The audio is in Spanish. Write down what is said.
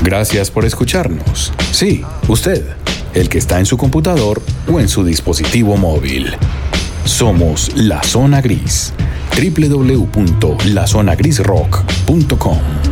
Gracias por escucharnos. Sí, usted, el que está en su computador o en su dispositivo móvil. Somos La Zona Gris. www.lazonagrisrock.com